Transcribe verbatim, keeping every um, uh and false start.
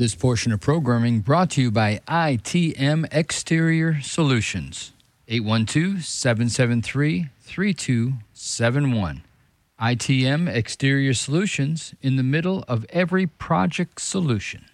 This portion of programming brought to you by I T M Exterior Solutions. eight one two, seven seven three, three two seven one. I T M Exterior Solutions, in the middle of every project solution.